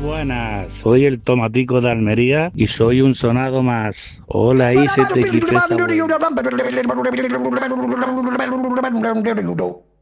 Buenas, soy el Tomatico de Almería y soy un sonado más. Hola, ICTXS.